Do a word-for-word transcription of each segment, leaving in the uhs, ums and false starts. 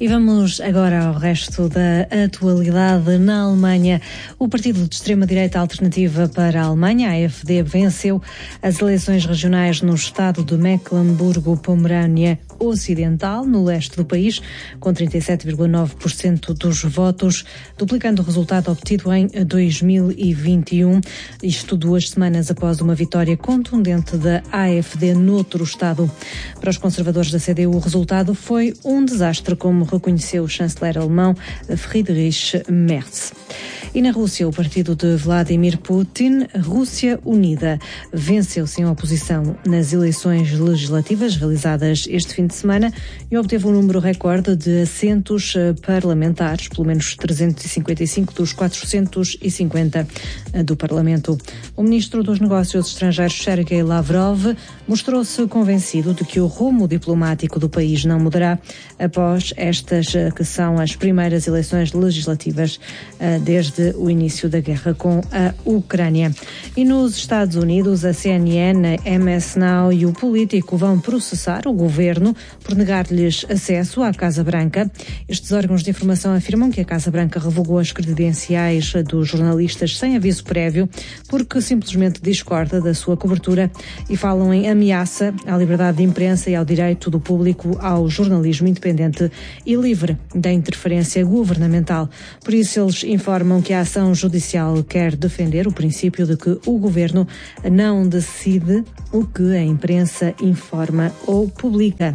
E vamos agora ao resto da atualidade. Na Alemanha, o partido de extrema-direita Alternativa para a Alemanha, a AfD, venceu as eleições regionais no estado de Mecklemburgo-Pomerânia Ocidental, no leste do país, com trinta e sete vírgula nove por cento dos votos, duplicando o resultado obtido em dois mil e vinte e um, isto duas semanas após uma vitória contundente da AfD noutro estado. Para os conservadores da C D U, o resultado foi um desastre, como reconheceu o chanceler alemão Friedrich Merz. E na Rússia, o partido de Vladimir Putin, Rússia Unida, venceu sem oposição nas eleições legislativas realizadas este fim de semana e obteve um número recorde de assentos parlamentares, pelo menos trezentos e cinquenta e cinco dos quatrocentos e cinquenta do Parlamento. O ministro dos Negócios Estrangeiros, Sergei Lavrov, mostrou-se convencido de que o rumo diplomático do país não mudará após estas que são as primeiras eleições legislativas desde o início da guerra com a Ucrânia. E nos Estados Unidos, a C N N, a M S Now e o Político vão processar o governo por negar-lhes acesso à Casa Branca. Estes órgãos de informação afirmam que a Casa Branca revogou as credenciais dos jornalistas sem aviso prévio porque simplesmente discorda da sua cobertura e falam em ameaça à liberdade de imprensa e ao direito do público ao jornalismo independente e livre da interferência governamental. Por isso, eles informam que a ação judicial quer defender o princípio de que o governo não decide o que a imprensa informa ou publica.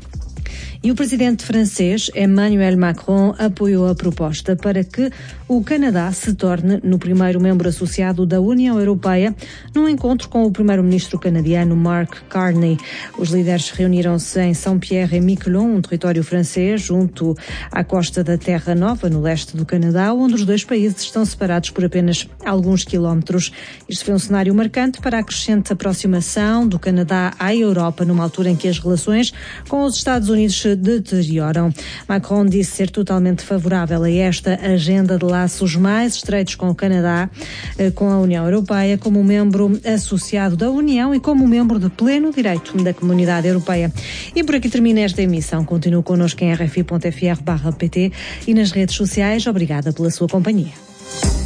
E o presidente francês, Emmanuel Macron, apoiou a proposta para que o Canadá se torne no primeiro membro associado da União Europeia, num encontro com o primeiro-ministro canadiano Mark Carney. Os líderes reuniram-se em Saint-Pierre-et-Miquelon, um território francês, junto à costa da Terra Nova, no leste do Canadá, onde os dois países estão separados por apenas alguns quilómetros. Este foi um cenário marcante para a crescente aproximação do Canadá à Europa, numa altura em que as relações com os Estados Unidos se deterioram. Macron disse ser totalmente favorável a esta agenda de laços mais estreitos com o Canadá, com a União Europeia, como membro associado da União e como membro de pleno direito da Comunidade Europeia. E por aqui termina esta emissão. Continue connosco em r f i ponto f r barra p t e nas redes sociais. Obrigada pela sua companhia.